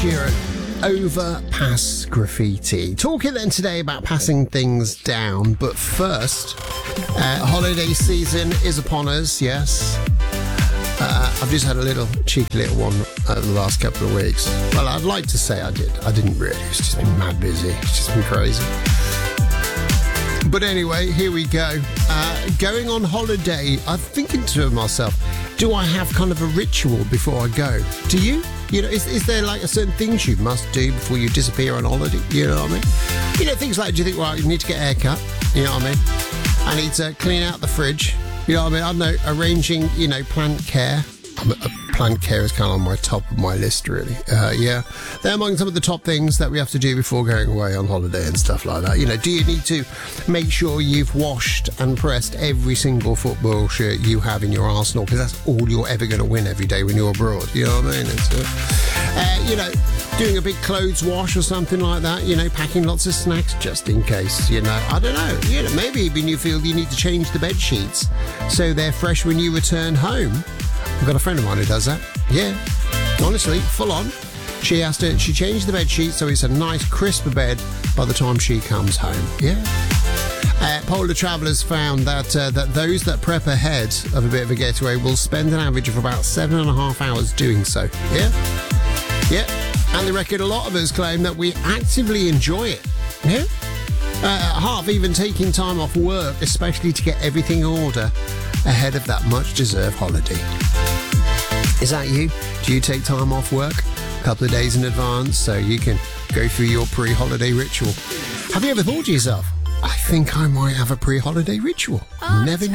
Sheeran, Overpass Graffiti. Talking then today about passing things down, but first, holiday season is upon us, yes. I've just had a cheeky little one over the last couple of weeks. Well, I'd like to say I did. I didn't really. It's just been mad busy. It's just been crazy. But anyway, here we go. Going on holiday, I'm thinking to myself, do I have kind of a ritual before I go? Do you? You know, is there like a certain things you must do before you disappear on holiday? You know what I mean? You know, things like, do you think, well, you need to get a haircut? You know what I mean? I need to clean out the fridge. You know what I mean? I don't know, arranging, plant care. Plant care is kind of on my top of my list, really. Yeah. They're among some of the top things that we have to do before going away on holiday and stuff like that. Do you need to make sure you've washed and pressed every single football shirt you have in your arsenal? Because that's all you're ever going to win every day when you're abroad. You know what I mean? It's, doing a big clothes wash or something like that. Packing lots of snacks just in case. I don't know. Maybe even you feel you need to change the bed sheets so they're fresh when you return home. I've got a friend of mine who does that. Yeah, honestly, full on. She changed the bed sheet so it's a nice crisp bed by the time she comes home. Yeah. Polar travellers found that those that prep ahead of a bit of a getaway will spend an average of about 7.5 hours doing so. Yeah. And they reckon a lot of us claim that we actively enjoy it. Yeah. Half even taking time off work, especially to get everything in order ahead of that much-deserved holiday. Is that you? Do you take time off work a couple of days in advance so you can go through your pre-holiday ritual? Have you ever thought to yourself, I think I might have a pre-holiday ritual? Never